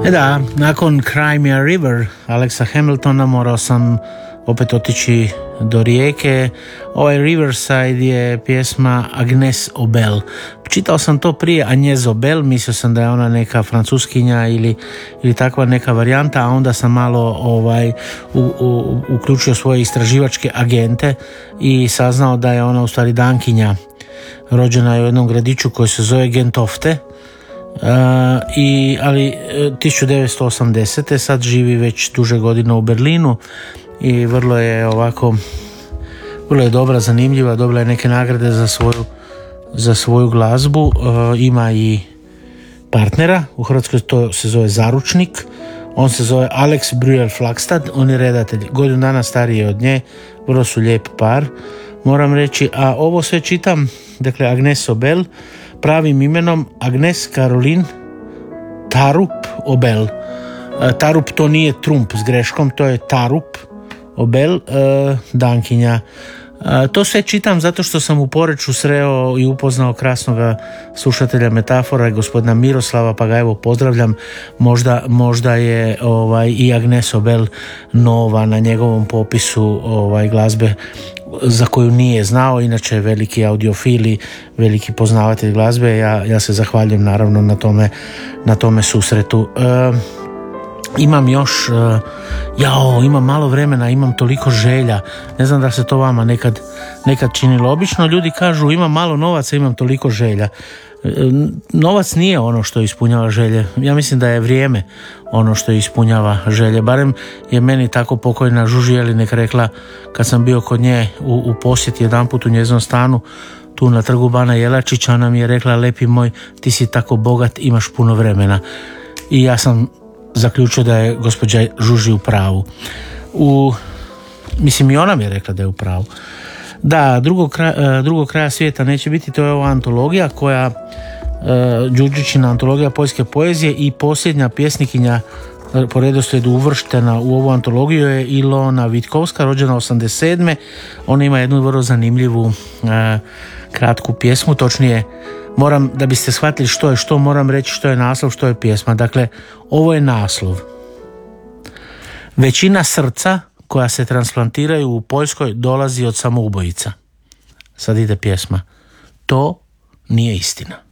Da, nakon Cry Me a River Alexa Hamiltona morao sam opet otići do Rijeke. Ovaj Riverside je pjesma Agnès Obel. Čitao sam to prije Agnès Obel, mislio sam da je ona neka francuskinja ili takva neka varijanta, a onda sam malo uključio svoje istraživačke agente i saznao da je ona u stvari Dankinja. Rođena je u jednom gradiću koji se zove Gentofte. Ali 1980. sad živi već duže godina u Berlinu i vrlo je dobra, zanimljiva, dobila je neke nagrade za svoju glazbu. Ima i partnera, u Hrvatskoj to se zove Zaručnik, on se zove Alex Breuer Flagstad, on je redatelj, godinu dana stariji od nje, vrlo su lijep par, moram reći. A ovo sve čitam, dakle Agnès Obel, pravim imenom Agnès Caroline Tarup Obel. Tarup to nije Trump s greškom, to je Tarup Obel, Dankinja. To sve čitam zato što sam u Poreču sreo i upoznao krasnog slušatelja Metafora, gospodina Miroslava, pa ga evo pozdravljam. Možda je i Agnès Obel nova na njegovom popisu glazbe za koju nije znao, inače je veliki audiofil i veliki poznavatelj glazbe. Ja se zahvaljujem naravno na tome susretu. Imam još imam malo vremena, imam toliko želja, ne znam da se to vama nekad činilo. Obično ljudi kažu imam malo novaca, imam toliko želja. Novac nije ono što ispunjava želje, ja mislim da je vrijeme ono što ispunjava želje, barem je meni tako pokojna Žuži Jelinek rekla kad sam bio kod nje u posjeti jedanput u njezinom stanu tu na trgu Bana Jelačića. Ona mi je rekla, lepi moj, ti si tako bogat, imaš puno vremena. I ja sam zaključio da je gospođa Žuži u pravu. Mislim i ona mi je rekla da je u pravu. Da, drugog kraja svijeta neće biti, to je ova antologija koja Đurđićina antologija poljske poezije i posljednja pjesnikinja po redoslijedu uvrštena u ovu antologiju je Ilona Vitkovska, rođena 87. Ona ima jednu vrlo zanimljivu kratku pjesmu, točnije moram, da biste shvatili što je što, moram reći što je naslov, što je pjesma. Dakle, ovo je naslov. Većina srca koja se transplantiraju u Poljskoj dolazi od samoubojica. Sad ide pjesma. To nije istina.